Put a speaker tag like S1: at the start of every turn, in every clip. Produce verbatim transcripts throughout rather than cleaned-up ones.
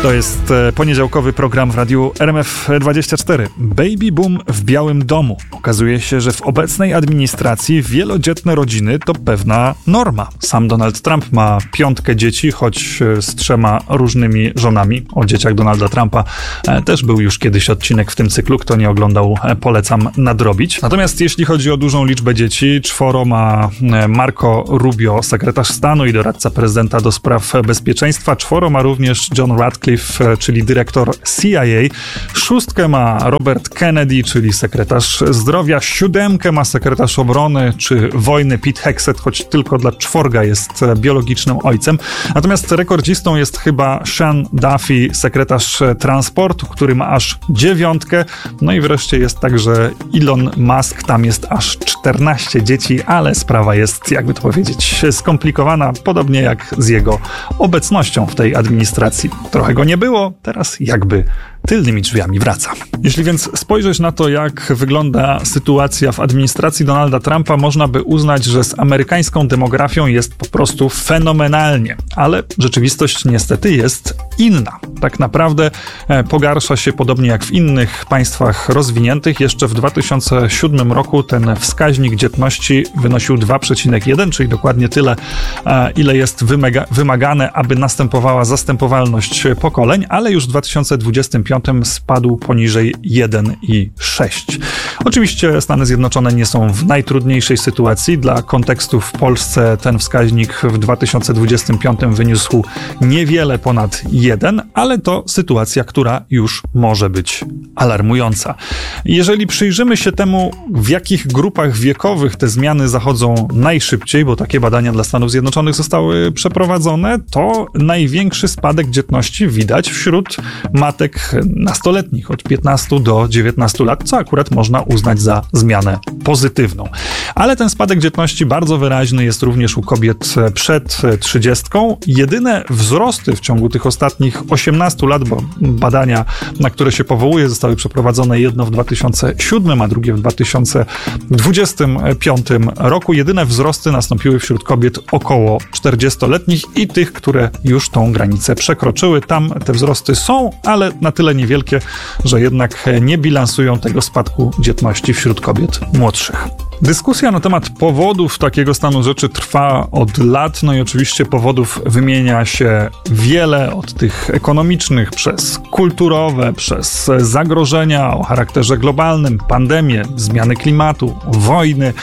S1: To jest poniedziałkowy program w radiu R M F dwadzieścia cztery. Baby boom w Białym Domu. Okazuje się, że w obecnej administracji wielodzietne rodziny to pewna norma. Sam Donald Trump ma piątkę dzieci, choć z trzema różnymi żonami. O dzieciach Donalda Trumpa też był już kiedyś odcinek w tym cyklu. Kto nie oglądał, polecam nadrobić. Natomiast jeśli chodzi o dużą liczbę dzieci, czworo ma Marco Rubio, sekretarz stanu i doradca prezydenta do spraw bezpieczeństwa. Czworo ma również John Ratcliffe, czyli dyrektor C I A. Szóstkę ma Robert Kennedy, czyli sekretarz zdrowia. Siódemkę ma sekretarz obrony czy wojny Pete Hegseth, choć tylko dla czworga jest biologicznym ojcem. Natomiast rekordzistą jest chyba Sean Duffy, sekretarz transportu, który ma aż dziewiątkę. No i wreszcie jest także Elon Musk, tam jest aż czternaście dzieci, ale sprawa jest, jakby to powiedzieć, skomplikowana, podobnie jak z jego obecnością w tej administracji. Trochę go nie było, teraz jakby tylnymi drzwiami wraca. Jeśli więc spojrzeć na to, jak wygląda sytuacja w administracji Donalda Trumpa, można by uznać, że z amerykańską demografią jest po prostu fenomenalnie. Ale rzeczywistość niestety jest inna. Tak naprawdę pogarsza się podobnie jak w innych państwach rozwiniętych. Jeszcze w dwa tysiące siódmym roku ten wskaźnik dzietności wynosił dwa przecinek jeden, czyli dokładnie tyle, ile jest wymaga- wymagane, aby następowała zastępowalność pokoleń, ale już w dwa tysiące dwudziestym piątym spadł poniżej jeden i sześć. Oczywiście Stany Zjednoczone nie są w najtrudniejszej sytuacji. Dla kontekstu w Polsce ten wskaźnik w dwa tysiące dwudziestym piątym wyniósł niewiele ponad jeden, ale to sytuacja, która już może być alarmująca. Jeżeli przyjrzymy się temu, w jakich grupach wiekowych te zmiany zachodzą najszybciej, bo takie badania dla Stanów Zjednoczonych zostały przeprowadzone, to największy spadek dzietności widać wśród matek nastoletnich, od piętnastu do dziewiętnastu lat, co akurat można uznać za zmianę pozytywną. Ale ten spadek dzietności bardzo wyraźny jest również u kobiet przed trzydziestką. Jedyne wzrosty w ciągu tych ostatnich osiemnastu lat, bo badania, na które się powołuje, zostały przeprowadzone jedno w dwa tysiące siódmym, a drugie w dwa tysiące dwudziestym piątym roku. Jedyne wzrosty nastąpiły wśród kobiet około czterdziestoletnich i tych, które już tą granicę przekroczyły. Tam te wzrosty są, ale na tyle niewielkie, że jednak nie bilansują tego spadku dzietności wśród kobiet młodszych. Dyskusja na temat powodów takiego stanu rzeczy trwa od lat, no i oczywiście powodów wymienia się wiele, od tych ekonomicznych, przez kulturowe, przez zagrożenia o charakterze globalnym, pandemię, zmiany klimatu, wojny,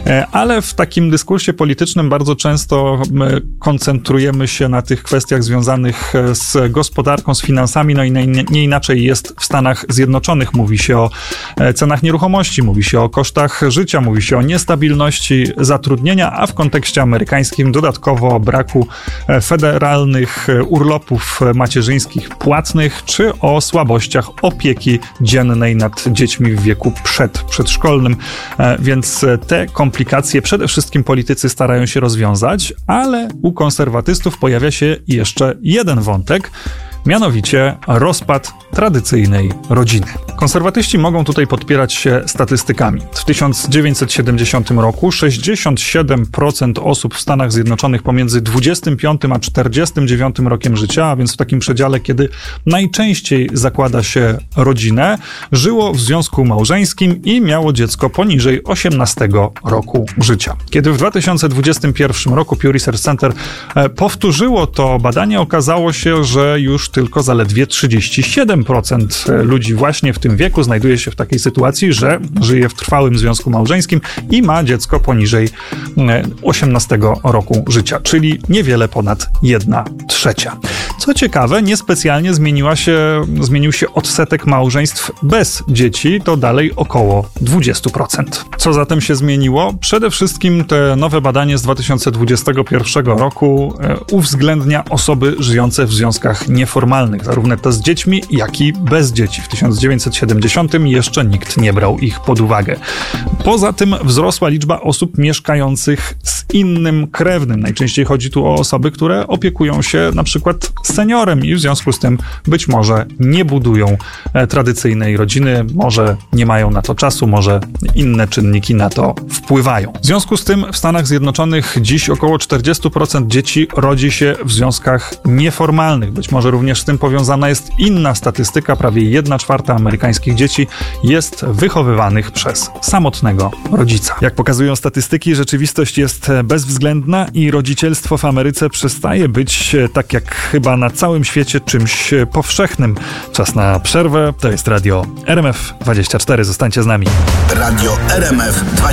S1: ale w takim dyskursie politycznym bardzo często my koncentrujemy się na tych kwestiach związanych z gospodarką, z finansami, no i nie inaczej jest w Stanach Zjednoczonych. Mówi się o cenach nieruchomości, mówi się o kosztach życia, mówi się o niestabilności zatrudnienia, a w kontekście amerykańskim dodatkowo o braku federalnych urlopów macierzyńskich płatnych, czy o słabościach opieki dziennej nad dziećmi w wieku przed, przedszkolnym. Więc te komplikacje przede wszystkim politycy starają się rozwiązać, ale u konserwatystów pojawia się jeszcze jeden wątek, mianowicie rozpad tradycyjnej rodziny. Konserwatyści mogą tutaj podpierać się statystykami. W tysiąc dziewięćset siedemdziesiątym roku sześćdziesiąt siedem procent osób w Stanach Zjednoczonych pomiędzy dwudziestym piątym a czterdziestym dziewiątym rokiem życia, a więc w takim przedziale, kiedy najczęściej zakłada się rodzinę, żyło w związku małżeńskim i miało dziecko poniżej osiemnastego roku życia. Kiedy w dwa tysiące dwudziestym pierwszym roku Pew Research Center powtórzyło to badanie, okazało się, że już tylko zaledwie trzydzieści siedem procent ludzi właśnie w tym wieku znajduje się w takiej sytuacji, że żyje w trwałym związku małżeńskim i ma dziecko poniżej osiemnastego roku życia, czyli niewiele ponad jedna trzecia. Co ciekawe, niespecjalnie zmieniła się, zmienił się odsetek małżeństw bez dzieci, to dalej około dwadzieścia procent. Co zatem się zmieniło? Przede wszystkim te nowe badanie z dwa tysiące dwudziestego pierwszego roku uwzględnia osoby żyjące w związkach nieformalnych, zarówno te z dziećmi, jak i bez dzieci. W tysiąc dziewięćset siedemdziesiątym jeszcze nikt nie brał ich pod uwagę. Poza tym wzrosła liczba osób mieszkających z innym krewnym. Najczęściej chodzi tu o osoby, które opiekują się na przykład seniorem i w związku z tym być może nie budują tradycyjnej rodziny, może nie mają na to czasu, może inne czynniki na to wpływają. W związku z tym w Stanach Zjednoczonych dziś około czterdzieści procent dzieci rodzi się w związkach nieformalnych. Być może również z tym powiązana jest inna statystyka. Prawie jedna czwarta amerykańskich dzieci jest wychowywanych przez samotnego rodzica. Jak pokazują statystyki, rzeczywistość jest bezwzględna i rodzicielstwo w Ameryce przestaje być, tak jak chyba na całym świecie, czymś powszechnym. Czas na przerwę. To jest Radio R M F dwadzieścia cztery. Zostańcie z nami.
S2: Radio R M F